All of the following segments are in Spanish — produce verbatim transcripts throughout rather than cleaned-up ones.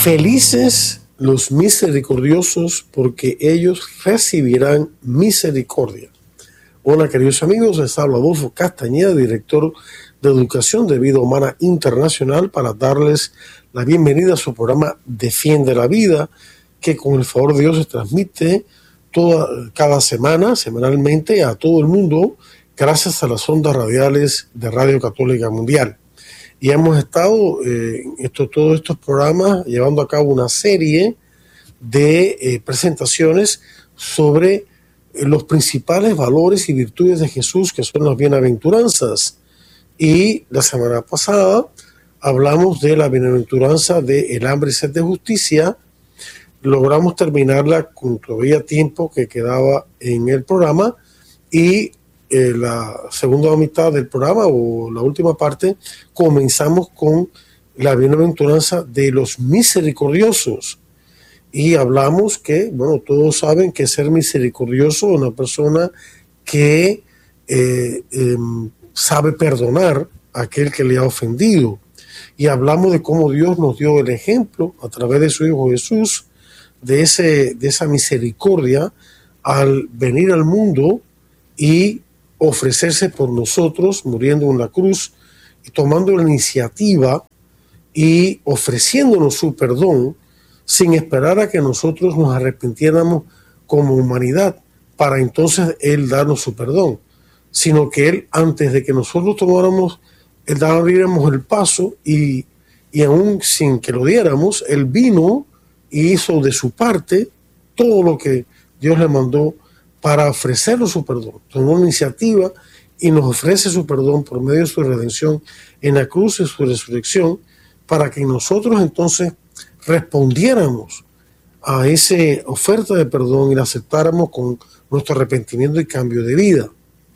Felices los misericordiosos, porque ellos recibirán misericordia. Hola, queridos amigos, les habla Adolfo Castañeda, director de Educación de Vida Humana Internacional, para darles la bienvenida a su programa Defiende la Vida, que con el favor de Dios se transmite toda, cada semana, semanalmente, a todo el mundo, gracias a las ondas radiales de Radio Católica Mundial. Y hemos estado eh, en esto, todos estos programas llevando a cabo una serie de eh, presentaciones sobre eh, los principales valores y virtudes de Jesús, que son las bienaventuranzas. Y la semana pasada hablamos de la bienaventuranza de el hambre y sed de justicia. Logramos terminarla con todavía tiempo que quedaba en el programa, y Eh, la segunda mitad del programa, o la última parte, comenzamos con la bienaventuranza de los misericordiosos. Y hablamos que, bueno, todos saben que ser misericordioso es una persona que eh, eh, sabe perdonar a aquel que le ha ofendido. Y hablamos de cómo Dios nos dio el ejemplo a través de su Hijo Jesús, de, ese, de esa misericordia al venir al mundo y ofrecerse por nosotros, muriendo en la cruz y tomando la iniciativa y ofreciéndonos su perdón sin esperar a que nosotros nos arrepintiéramos como humanidad para entonces Él darnos su perdón, sino que Él, antes de que nosotros tomáramos, Él abriéramos el paso y, y aún sin que lo diéramos, Él vino y hizo de su parte todo lo que Dios le mandó para ofrecernos su perdón. Tomó una iniciativa y nos ofrece su perdón por medio de su redención en la cruz y su resurrección, para que nosotros entonces respondiéramos a esa oferta de perdón y la aceptáramos con nuestro arrepentimiento y cambio de vida.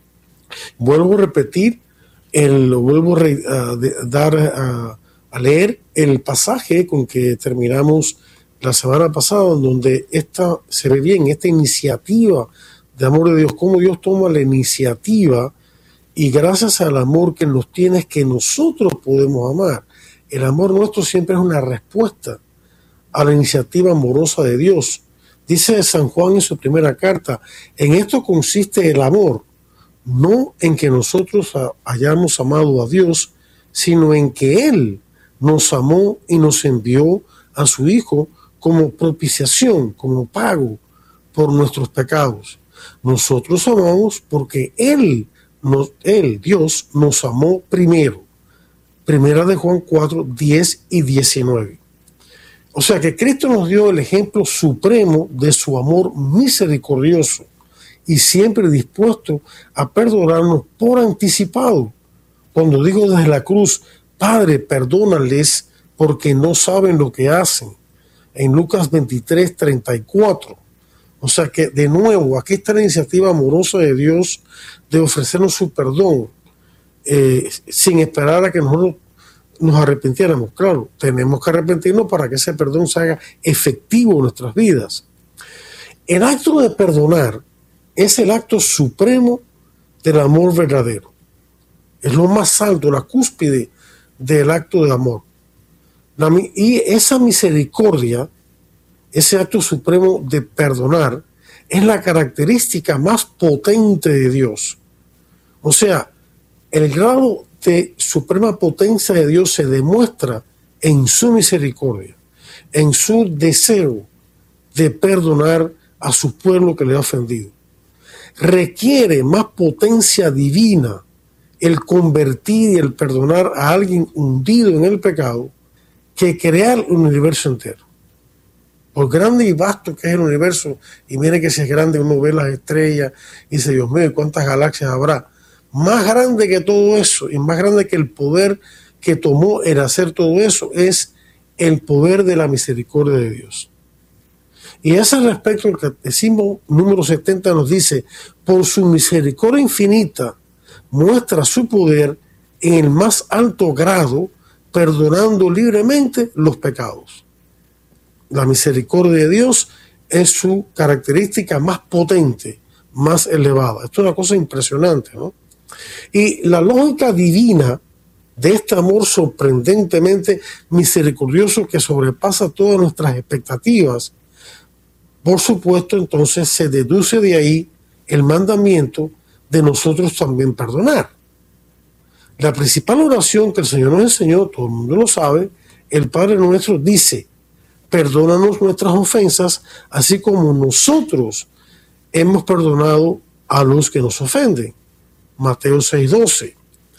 Vuelvo a repetir, el, vuelvo a, re, a, de, dar, a, a leer el pasaje con que terminamos la semana pasada, en donde esta, se ve bien esta iniciativa de amor de Dios, cómo Dios toma la iniciativa, y gracias al amor que nos tiene es que nosotros podemos amar. El amor nuestro siempre es una respuesta a la iniciativa amorosa de Dios. Dice San Juan en su primera carta: en esto consiste el amor, no en que nosotros hayamos amado a Dios, sino en que Él nos amó y nos envió a su Hijo como propiciación, como pago por nuestros pecados. Nosotros amamos porque Él, nos, Él, Dios, nos amó primero. Primera de Juan cuatro, diez y diecinueve. O sea que Cristo nos dio el ejemplo supremo de su amor misericordioso y siempre dispuesto a perdonarnos por anticipado. Cuando digo desde la cruz: Padre, perdónales porque no saben lo que hacen, en Lucas veintitrés, treinta y cuatro. O sea que, de nuevo, aquí está la iniciativa amorosa de Dios de ofrecernos su perdón, eh, sin esperar a que nosotros nos arrepintiéramos. Claro, tenemos que arrepentirnos para que ese perdón se haga efectivo en nuestras vidas. El acto de perdonar es el acto supremo del amor verdadero. Es lo más alto, la cúspide del acto de amor. La, y esa misericordia, ese acto supremo de perdonar, es la característica más potente de Dios. O sea, el grado de suprema potencia de Dios se demuestra en su misericordia, en su deseo de perdonar a su pueblo que le ha ofendido. Requiere más potencia divina el convertir y el perdonar a alguien hundido en el pecado que crear un universo entero. Por grande y vasto que es el universo, y mire que si es grande, uno ve las estrellas y dice: Dios mío, ¿cuántas galaxias habrá? Más grande que todo eso, y más grande que el poder que tomó en hacer todo eso, es el poder de la misericordia de Dios. Y a ese respecto, el Catecismo número setenta nos dice: por su misericordia infinita, muestra su poder en el más alto grado, perdonando libremente los pecados. La misericordia de Dios es su característica más potente, más elevada. Esto es una cosa impresionante, ¿no? Y la lógica divina de este amor sorprendentemente misericordioso que sobrepasa todas nuestras expectativas, por supuesto, entonces se deduce de ahí el mandamiento de nosotros también perdonar. La principal oración que el Señor nos enseñó, todo el mundo lo sabe, el Padre nuestro dice: perdónanos nuestras ofensas, así como nosotros hemos perdonado a los que nos ofenden. Mateo seis doce.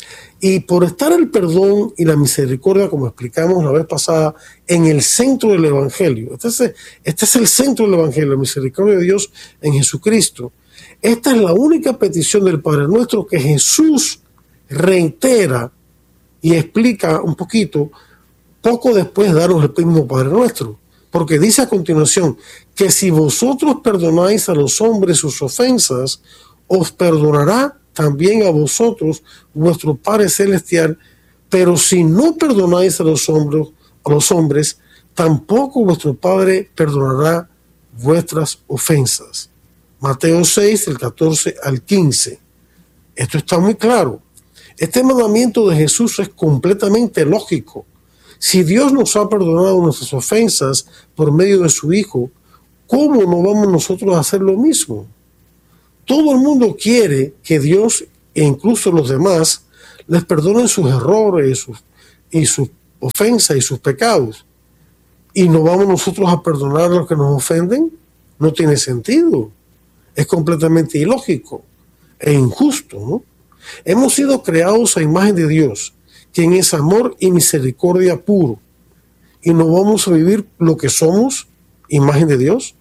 Y por estar el perdón y la misericordia, como explicamos la vez pasada, en el centro del Evangelio, este es, este es el centro del Evangelio, la misericordia de Dios en Jesucristo. Esta es la única petición del Padre nuestro que Jesús reitera y explica un poquito poco después de darnos el mismo Padre nuestro. Porque dice a continuación que si vosotros perdonáis a los hombres sus ofensas, os perdonará también a vosotros vuestro Padre Celestial, pero si no perdonáis a los hombres, a los hombres, tampoco vuestro Padre perdonará vuestras ofensas. Mateo seis, del catorce al quince. Esto está muy claro. Este mandamiento de Jesús es completamente lógico. Si Dios nos ha perdonado nuestras ofensas por medio de su Hijo, ¿cómo no vamos nosotros a hacer lo mismo? Todo el mundo quiere que Dios, e incluso los demás, les perdonen sus errores sus, y sus ofensas y sus pecados. ¿Y no vamos nosotros a perdonar a los que nos ofenden? No tiene sentido. Es completamente ilógico e injusto, ¿no? Hemos sido creados a imagen de Dios, quien es amor y misericordia puro. ¿Y no vamos a vivir lo que somos, imagen de Dios?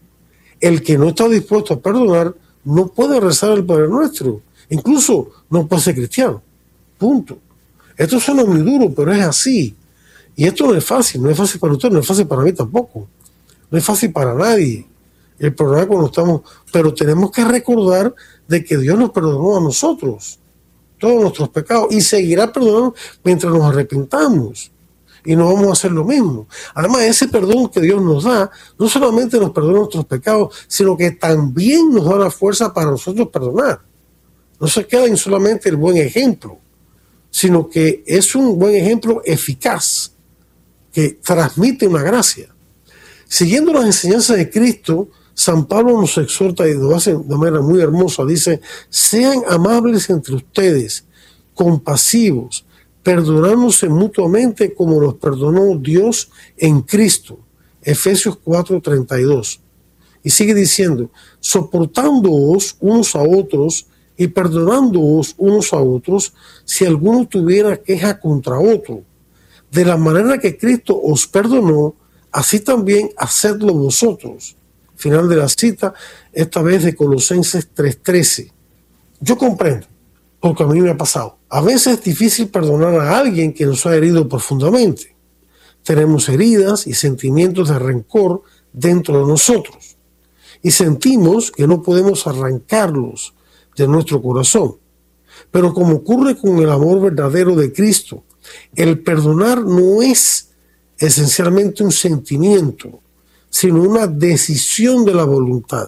El que no está dispuesto a perdonar no puede rezar el Padre Nuestro. Incluso no puede ser cristiano. Punto. Esto suena muy duro, pero es así. Y esto no es fácil. No es fácil para usted, no es fácil para mí tampoco. No es fácil para nadie. El problema cuando estamos... Pero tenemos que recordar de que Dios nos perdonó a nosotros todos nuestros pecados y seguirá perdonando mientras nos arrepentamos. Y no vamos a hacer lo mismo. Además, ese perdón que Dios nos da, no solamente nos perdona nuestros pecados, sino que también nos da la fuerza para nosotros perdonar. No se queda en solamente el buen ejemplo, sino que es un buen ejemplo eficaz, que transmite una gracia. Siguiendo las enseñanzas de Cristo, San Pablo nos exhorta y lo hace de manera muy hermosa. Dice: sean amables entre ustedes, compasivos, perdonándose mutuamente como los perdonó Dios en Cristo. Efesios cuatro treinta y dos. Y sigue diciendo: soportándoos unos a otros y perdonándoos unos a otros si alguno tuviera queja contra otro. De la manera que Cristo os perdonó, así también hacedlo vosotros. Final de la cita, esta vez de Colosenses tres trece. Yo comprendo, porque a mí me ha pasado. A veces es difícil perdonar a alguien que nos ha herido profundamente. Tenemos heridas y sentimientos de rencor dentro de nosotros. Y sentimos que no podemos arrancarlos de nuestro corazón. Pero como ocurre con el amor verdadero de Cristo, el perdonar no es esencialmente un sentimiento, sino una decisión de la voluntad,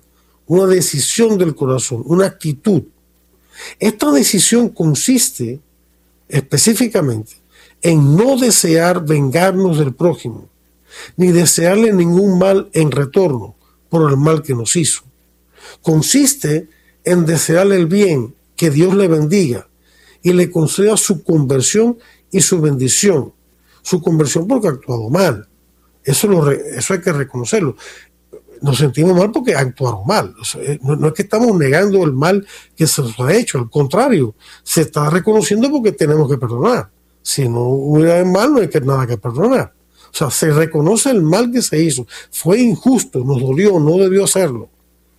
una decisión del corazón, una actitud. Esta decisión consiste específicamente en no desear vengarnos del prójimo, ni desearle ningún mal en retorno por el mal que nos hizo. Consiste en desearle el bien, que Dios le bendiga y le conceda su conversión y su bendición. Su conversión porque ha actuado mal. Eso, lo, eso hay que reconocerlo. Nos sentimos mal porque actuaron mal. O sea, no, no es que estamos negando el mal que se nos ha hecho, al contrario, se está reconociendo porque tenemos que perdonar. Si no hubiera mal, no hay que, nada que perdonar. O sea, se reconoce el mal que se hizo. Fue injusto, nos dolió, no debió hacerlo.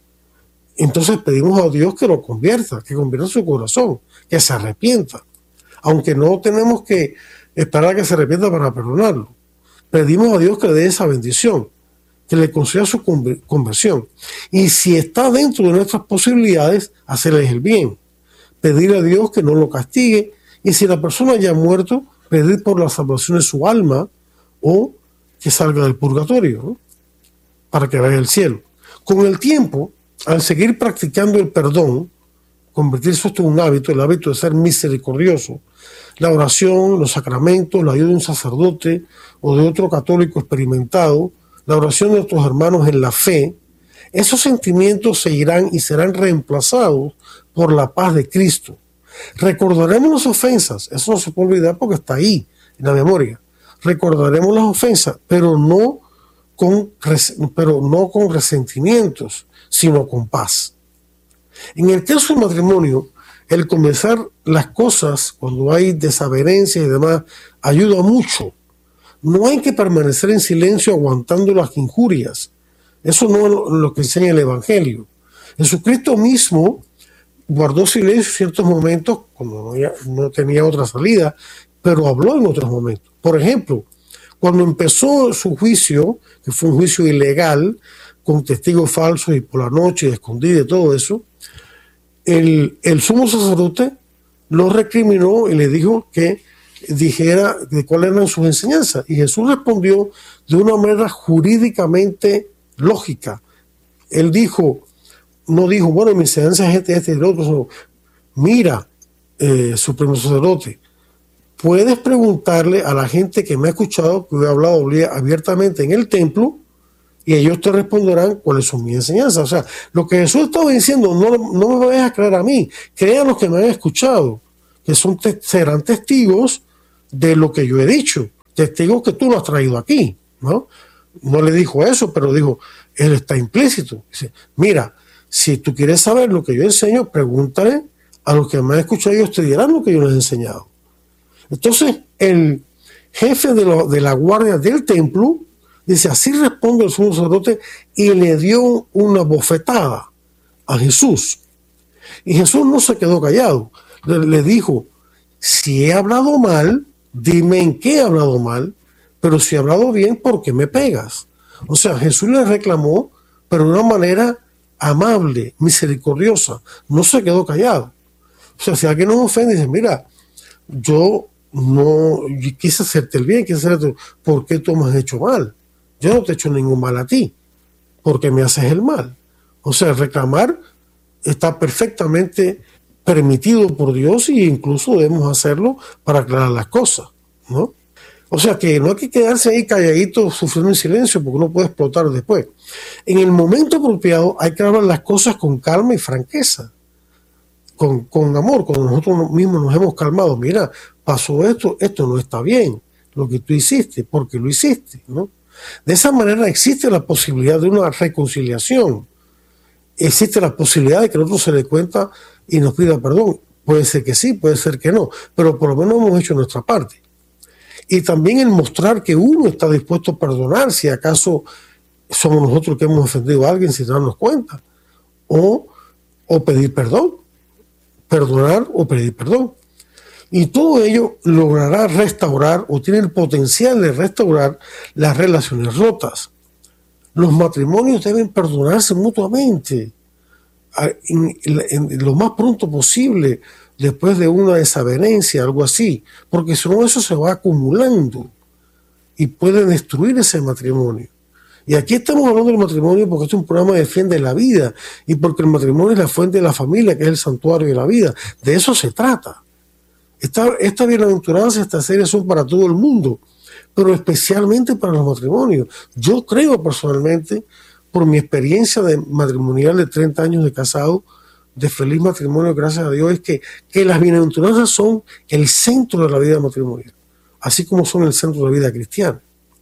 Entonces pedimos a Dios que lo convierta, que convierta su corazón, que se arrepienta. Aunque no tenemos que esperar a que se arrepienta para perdonarlo. Pedimos a Dios que le dé esa bendición, que le conceda su conversión. Y si está dentro de nuestras posibilidades, hacerles el bien. Pedir a Dios que no lo castigue. Y si la persona ya ha muerto, pedir por la salvación de su alma o que salga del purgatorio, ¿no? Para que vaya al cielo. Con el tiempo, al seguir practicando el perdón, convertirse esto en un hábito, el hábito de ser misericordioso. La oración, los sacramentos, la ayuda de un sacerdote o de otro católico experimentado, la oración de nuestros hermanos en la fe, esos sentimientos se irán y serán reemplazados por la paz de Cristo. Recordaremos las ofensas, eso no se puede olvidar porque está ahí, en la memoria. Recordaremos las ofensas, pero no con, pero no con resentimientos, sino con paz. En el caso del matrimonio, el comenzar las cosas cuando hay desavenencias y demás ayuda mucho. No hay que permanecer en silencio aguantando las injurias. Eso no es lo que enseña el Evangelio. Jesucristo mismo guardó silencio en ciertos momentos cuando no, había, no tenía otra salida, pero habló en otros momentos. Por ejemplo, cuando empezó su juicio, que fue un juicio ilegal, con testigos falsos y por la noche, escondida y todo eso, el, el sumo sacerdote lo recriminó y le dijo que dijera de cuáles eran sus enseñanzas. Y Jesús respondió de una manera jurídicamente lógica. Él dijo, no dijo, bueno, mi enseñanza es este, este y el otro, sino, mira, eh, supremo sacerdote, puedes preguntarle a la gente que me ha escuchado, que he hablado abiertamente en el templo, y ellos te responderán cuáles son mis enseñanzas. O sea, lo que Jesús estaba diciendo, no, no me vayas a creer a mí, crean los que me han escuchado, que son te serán testigos de lo que yo he dicho, testigos que tú lo has traído aquí, ¿no? No le dijo eso, pero dijo, él está implícito. Dice, mira, si tú quieres saber lo que yo enseño, pregúntale a los que me han escuchado, ellos te dirán lo que yo les he enseñado. Entonces, el jefe de, lo, de la guardia del templo dice, así responde el sumo sacerdote, y le dio una bofetada a Jesús. Y Jesús no se quedó callado. Le, le dijo, si he hablado mal, dime en qué he hablado mal, pero si he hablado bien, ¿por qué me pegas? O sea, Jesús le reclamó, pero de una manera amable, misericordiosa. No se quedó callado. O sea, si alguien nos ofende, dice, mira, yo no yo quise hacerte el bien, quise hacerte, ¿por qué tú me has hecho mal? Yo no te he hecho ningún mal a ti, porque me haces el mal. O sea, reclamar está perfectamente permitido por Dios y incluso debemos hacerlo para aclarar las cosas, ¿no? O sea que no hay que quedarse ahí calladito sufriendo en silencio porque uno puede explotar después. En el momento apropiado hay que hablar las cosas con calma y franqueza, con, con amor, cuando nosotros mismos nos hemos calmado. Mira, pasó esto, esto no está bien, lo que tú hiciste, porque lo hiciste, ¿no? De esa manera existe la posibilidad de una reconciliación. Existe la posibilidad de que el otro se le cuenta y nos pida perdón. Puede ser que sí, puede ser que no, pero por lo menos hemos hecho nuestra parte. Y también el mostrar que uno está dispuesto a perdonar si acaso somos nosotros que hemos ofendido a alguien sin darnos cuenta. O, o pedir perdón. Perdonar o pedir perdón. Y todo ello logrará restaurar o tiene el potencial de restaurar las relaciones rotas. Los matrimonios deben perdonarse mutuamente en, en, en lo más pronto posible después de una desavenencia, algo así, porque si no eso se va acumulando y puede destruir ese matrimonio. Y aquí estamos hablando del matrimonio porque este es un programa que defiende la vida y porque el matrimonio es la fuente de la familia, que es el santuario de la vida. De eso se trata. Esta, esta bienaventuranza, estas series son para todo el mundo, pero especialmente para los matrimonios. Yo creo personalmente, por mi experiencia de matrimonial de treinta años de casado, de feliz matrimonio, gracias a Dios, es que, que las bienaventuranzas son el centro de la vida matrimonial, así como son el centro de la vida cristiana.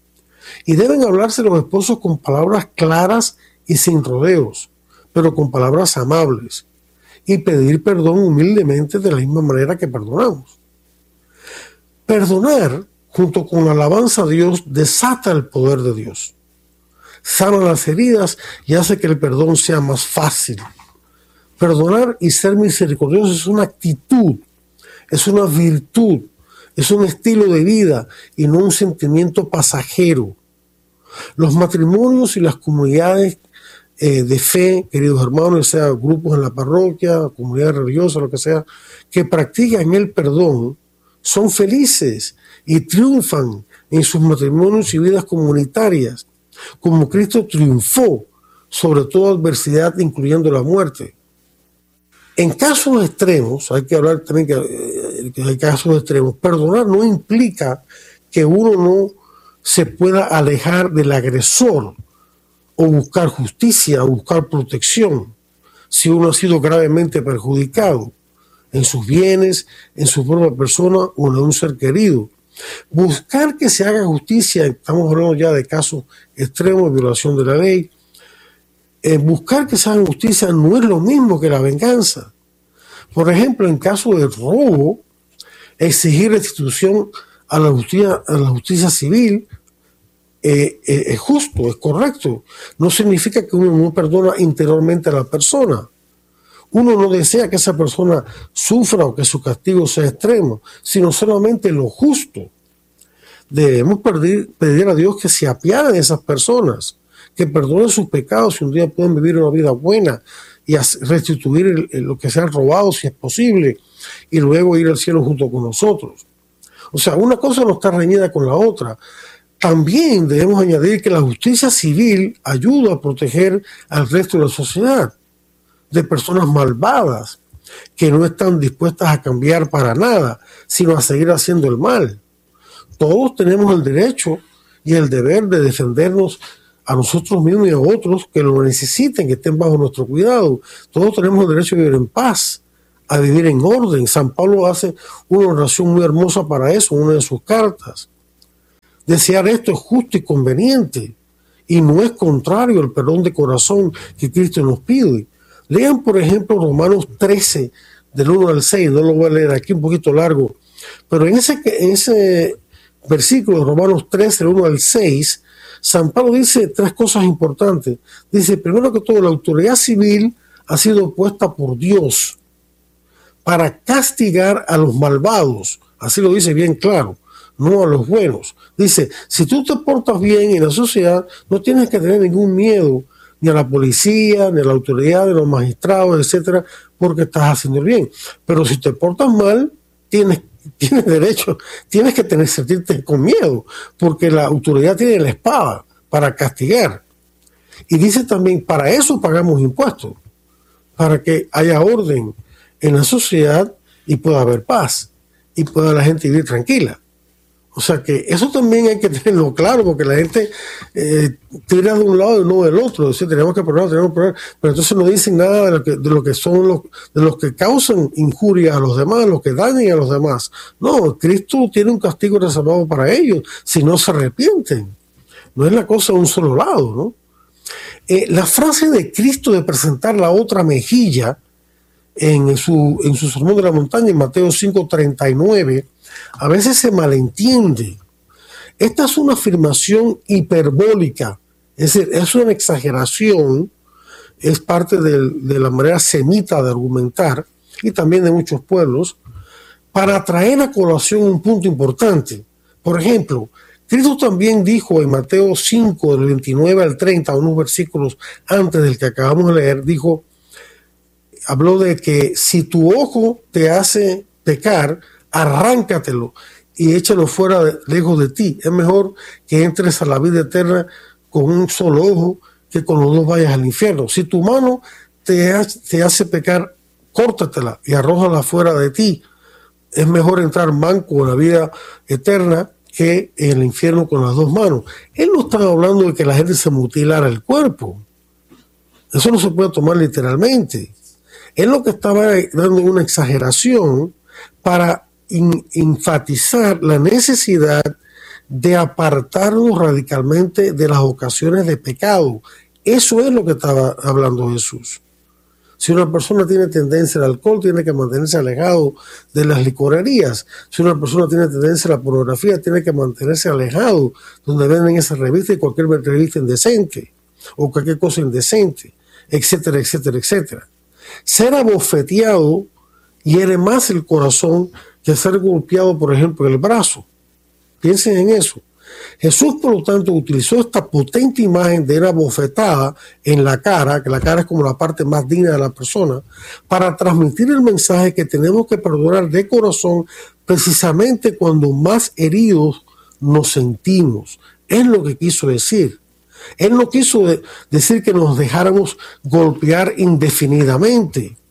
Y deben hablarse los esposos con palabras claras y sin rodeos, pero con palabras amables, y pedir perdón humildemente de la misma manera que perdonamos. Perdonar, junto con la alabanza a Dios, desata el poder de Dios. Sana las heridas y hace que el perdón sea más fácil. Perdonar y ser misericordioso es una actitud, es una virtud, es un estilo de vida y no un sentimiento pasajero. Los matrimonios y las comunidades eh, de fe, queridos hermanos, sea grupos en la parroquia, comunidades religiosas, lo que sea, que practican el perdón, son felices y triunfan en sus matrimonios y vidas comunitarias, como Cristo triunfó sobre toda adversidad, incluyendo la muerte. En casos extremos, hay que hablar también que, que hay casos extremos, perdonar no implica que uno no se pueda alejar del agresor o buscar justicia o buscar protección si uno ha sido gravemente perjudicado en sus bienes, en su propia persona o en un ser querido. Buscar que se haga justicia, estamos hablando ya de casos extremos de violación de la ley, eh, buscar que se haga justicia no es lo mismo que la venganza. Por ejemplo, en caso de robo, exigir restitución a la justicia, a la justicia civil eh, eh, es justo, es correcto. No significa que uno no perdona interiormente a la persona. Uno no desea que esa persona sufra o que su castigo sea extremo, sino solamente lo justo. Debemos pedir, pedir a Dios que se apiade de esas personas, que perdonen sus pecados y un día puedan vivir una vida buena y restituir el, el, lo que se ha robado si es posible y luego ir al cielo junto con nosotros. O sea, una cosa no está reñida con la otra. También debemos añadir que la justicia civil ayuda a proteger al resto de la sociedad de personas malvadas que no están dispuestas a cambiar para nada, sino a seguir haciendo el mal. Todos tenemos el derecho y el deber de defendernos a nosotros mismos y a otros que lo necesiten, que estén bajo nuestro cuidado. Todos tenemos el derecho a vivir en paz, a vivir en orden. San Pablo hace una oración muy hermosa para eso, una de sus cartas. Desear esto es justo y conveniente y no es contrario al perdón de corazón que Cristo nos pide. Lean, por ejemplo, Romanos trece, del uno al seis, no lo voy a leer aquí, un poquito largo, pero en ese, en ese versículo de Romanos trece, del uno al seis, San Pablo dice tres cosas importantes. Dice, primero que todo, la autoridad civil ha sido puesta por Dios para castigar a los malvados, así lo dice bien claro, no a los buenos. Dice, si tú te portas bien en la sociedad, no tienes que tener ningún miedo ni a la policía, ni a la autoridad, ni a los magistrados, etcétera, porque estás haciendo bien. Pero si te portas mal, tienes, tienes derecho, tienes que tener, sentirte con miedo, porque la autoridad tiene la espada para castigar. Y dice también, para eso pagamos impuestos, para que haya orden en la sociedad y pueda haber paz, y pueda la gente vivir tranquila. O sea que eso también hay que tenerlo claro, porque la gente eh, tira de un lado y no del otro. Es decir, tenemos que perdonar, tenemos que perdonar, pero entonces no dicen nada de lo que, de lo que son los, de los que causan injuria a los demás, los que dañan a los demás. No, Cristo tiene un castigo reservado para ellos, si no se arrepienten. No es la cosa de un solo lado, ¿no? Eh, la frase de Cristo de presentar la otra mejilla en su, en su sermón de la montaña, en Mateo cinco treinta y nueve, a veces se malentiende. Esta es una afirmación hiperbólica, es decir, es una exageración, es parte de, de la manera semita de argumentar y también de muchos pueblos, para traer a colación un punto importante. Por ejemplo, Cristo también dijo en Mateo cinco, del veintinueve al treinta, unos versículos antes del que acabamos de leer, dijo, habló de que si tu ojo te hace pecar, arráncatelo y échalo fuera de, lejos de ti. Es mejor que entres a la vida eterna con un solo ojo que con los dos vayas al infierno. Si tu mano te, te hace pecar, córtatela y arrójala fuera de ti. Es mejor entrar manco en la vida eterna que en el infierno con las dos manos. Él no estaba hablando de que la gente se mutilara el cuerpo. Eso no se puede tomar literalmente. Él lo que estaba dando una exageración para In, enfatizar la necesidad de apartarnos radicalmente de las ocasiones de pecado. Eso es lo que estaba hablando Jesús. Si una persona tiene tendencia al alcohol, tiene que mantenerse alejado de las licorerías. Si una persona tiene tendencia a la pornografía, tiene que mantenerse alejado donde venden esas revistas y cualquier revista indecente o cualquier cosa indecente, etcétera, etcétera, etcétera. Ser abofeteado hiere más el corazón que ser golpeado, por ejemplo, en el brazo. Piensen en eso. Jesús, por lo tanto, utilizó esta potente imagen de una bofetada en la cara, que la cara es como la parte más digna de la persona, para transmitir el mensaje que tenemos que perdonar de corazón precisamente cuando más heridos nos sentimos. Es lo que quiso decir. Él no quiso de- decir que nos dejáramos golpear indefinidamente,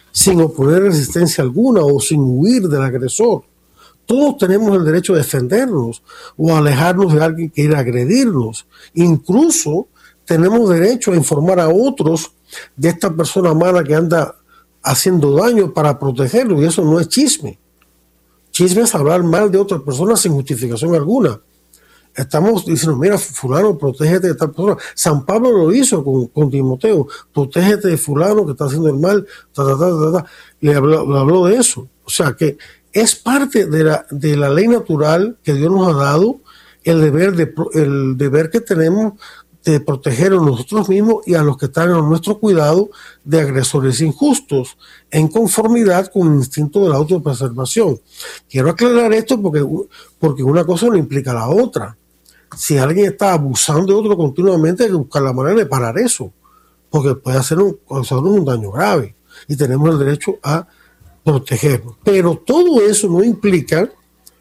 sin oponer resistencia alguna o sin huir del agresor. Todos tenemos el derecho a defendernos o a alejarnos de alguien que quiera agredirnos. Incluso tenemos derecho a informar a otros de esta persona mala que anda haciendo daño para protegerlo, y eso no es chisme. Chisme es hablar mal de otra persona sin justificación alguna. Estamos diciendo, mira, fulano, protégete de tal persona. San Pablo lo hizo con, con Timoteo, protégete de fulano que está haciendo el mal, ta, ta, ta, ta, ta. Le, habló, le habló de eso. O sea que es parte de la, de la ley natural que Dios nos ha dado, el deber, de, el deber que tenemos de proteger a nosotros mismos y a los que están a nuestro cuidado de agresores injustos, en conformidad con el instinto de la autopreservación. Quiero aclarar esto porque, porque una cosa no implica la otra. Si alguien está abusando de otro continuamente, hay que buscar la manera de parar eso, porque puede hacer un, causarnos un daño grave y tenemos el derecho a protegernos. Pero todo eso no implica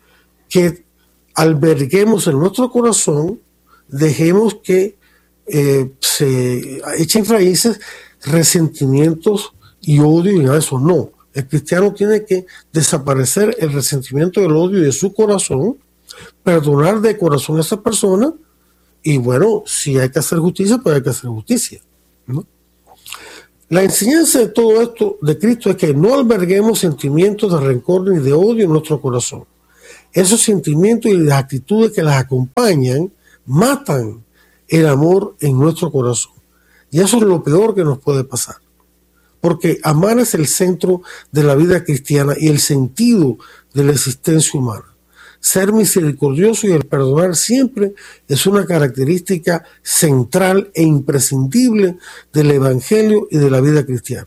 que alberguemos en nuestro corazón, dejemos que eh, se echen raíces resentimientos y odio y nada de eso. No, el cristiano tiene que desaparecer el resentimiento y el odio de su corazón, perdonar de corazón a esa persona y bueno, si hay que hacer justicia, pues hay que hacer justicia, ¿no? La enseñanza de todo esto de Cristo es que no alberguemos sentimientos de rencor ni de odio en nuestro corazón. Esos sentimientos y las actitudes que las acompañan matan el amor en nuestro corazón. Y eso es lo peor que nos puede pasar. Porque amar es el centro de la vida cristiana y el sentido de la existencia humana. Ser misericordioso y el perdonar siempre es una característica central e imprescindible del Evangelio y de la vida cristiana.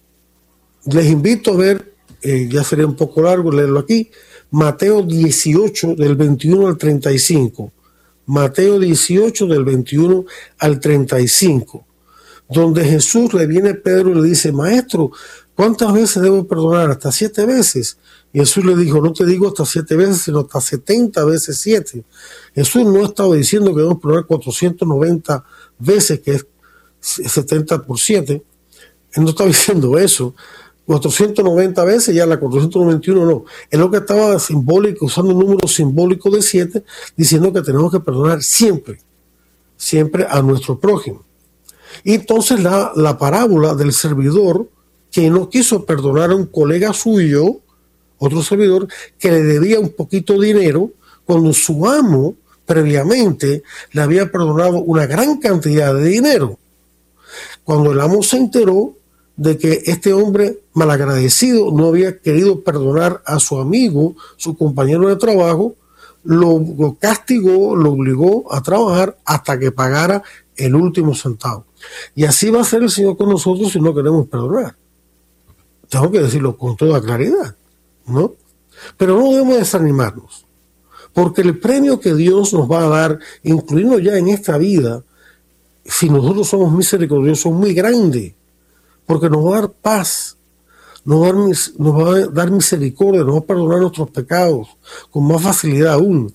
Les invito a ver, eh, ya sería un poco largo leerlo aquí, Mateo dieciocho del veintiuno al treinta y cinco. Mateo dieciocho del veintiuno al treinta y cinco, donde Jesús le viene a Pedro y le dice, maestro, ¿cuántas veces debo perdonar? Hasta siete veces. Y Jesús le dijo, no te digo hasta siete veces, sino hasta setenta veces siete. Jesús no estaba diciendo que debemos perdonar cuatrocientas noventa veces, que es setenta por siete. Él no estaba diciendo eso. cuatrocientas noventa veces, ya la cuatrocientas noventa y uno no. Es lo que estaba simbólico, usando un número simbólico de siete, diciendo que tenemos que perdonar siempre, siempre a nuestro prójimo. Y entonces la, la parábola del servidor que no quiso perdonar a un colega suyo, otro servidor, que le debía un poquito de dinero, cuando su amo previamente le había perdonado una gran cantidad de dinero. Cuando el amo se enteró de que este hombre malagradecido no había querido perdonar a su amigo, su compañero de trabajo, lo, lo castigó, lo obligó a trabajar hasta que pagara el último centavo. Y así va a ser el Señor con nosotros si no queremos perdonar. Tengo que decirlo con toda claridad, ¿no? Pero no debemos desanimarnos, porque el premio que Dios nos va a dar, incluido ya en esta vida, si nosotros somos misericordiosos, es muy grande, porque nos va a dar paz, nos va a dar, nos va a dar misericordia, nos va a perdonar nuestros pecados con más facilidad aún.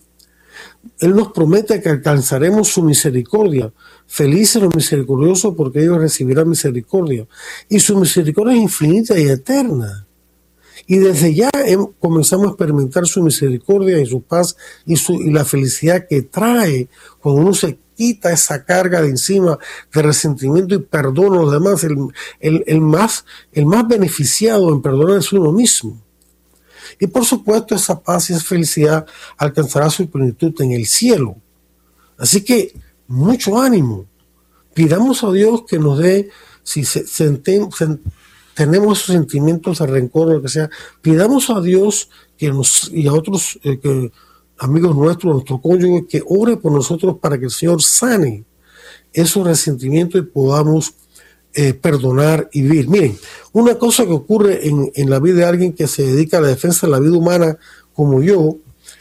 Él nos promete que alcanzaremos su misericordia. Felices los misericordiosos porque ellos recibirán misericordia. Y su misericordia es infinita y eterna. Y desde ya comenzamos a experimentar su misericordia y su paz y, su, y la felicidad que trae cuando uno se quita esa carga de encima de resentimiento y perdona a los demás. El, el, el, más, el más beneficiado en perdonar es uno mismo. Y por supuesto esa paz y esa felicidad alcanzará su plenitud en el cielo. Así que mucho ánimo. Pidamos a Dios que nos dé, si se, se, se, tenemos esos sentimientos de rencor o lo que sea, pidamos a Dios que nos, y a otros eh, que, amigos nuestros, nuestro cónyuge, que ore por nosotros para que el Señor sane esos resentimientos y podamos Eh, perdonar y vivir. Miren, una cosa que ocurre en, en la vida de alguien que se dedica a la defensa de la vida humana como yo,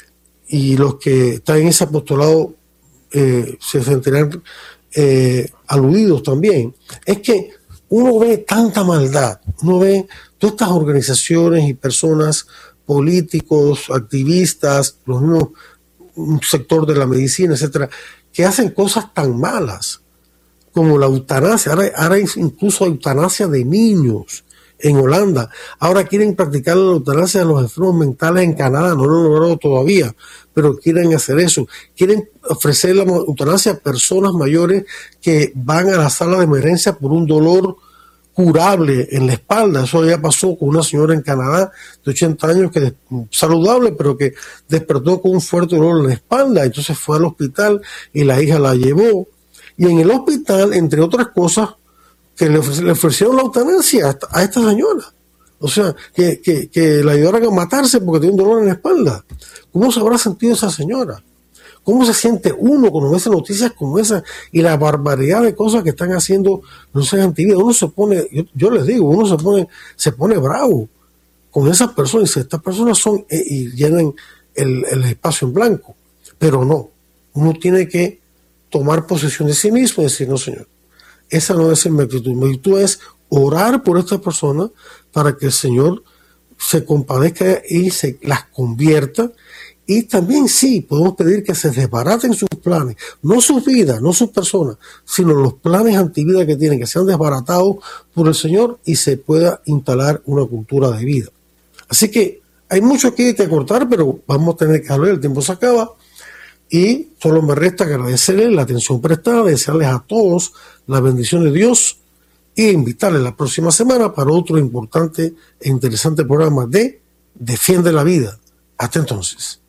y los que están en ese apostolado eh, se sentirán eh, aludidos también, es que uno ve tanta maldad, uno ve todas estas organizaciones y personas, políticos, activistas, los mismos, un sector de la medicina, etcétera, que hacen cosas tan malas como la eutanasia. Ahora, ahora incluso eutanasia de niños en Holanda. Ahora quieren practicar la eutanasia de los enfermos mentales en Canadá. No lo han logrado todavía, pero quieren hacer eso. Quieren ofrecer la eutanasia a personas mayores que van a la sala de emergencia por un dolor curable en la espalda. Eso ya pasó con una señora en Canadá de ochenta años que saludable, pero que despertó con un fuerte dolor en la espalda. Entonces fue al hospital y la hija la llevó. Y en el hospital, entre otras cosas, que le, ofrec le ofrecieron la eutanasia a, a esta señora. O sea, que, que, que la ayudaran a matarse porque tiene un dolor en la espalda. ¿Cómo se habrá sentido esa señora? ¿Cómo se siente uno cuando ve noticias como esas y la barbaridad de cosas que están haciendo los seres antividas? Uno se pone, yo, yo les digo, uno se pone, se pone bravo con esas personas. Y dice, estas personas son, eh, y llenan el, el espacio en blanco. Pero no, uno tiene que tomar posesión de sí mismo y decir, no señor, esa no es mi actitud. Mi actitud es orar por estas personas para que el Señor se compadezca y se las convierta. Y también sí, podemos pedir que se desbaraten sus planes, no sus vidas, no sus personas, sino los planes antivida que tienen, que sean desbaratados por el Señor y se pueda instalar una cultura de vida. Así que hay mucho aquí que cortar, pero vamos a tener que hablar, el tiempo se acaba y solo me resta agradecerles la atención prestada, desearles a todos la bendición de Dios e invitarles la próxima semana para otro importante e interesante programa de Defiende la Vida. Hasta entonces.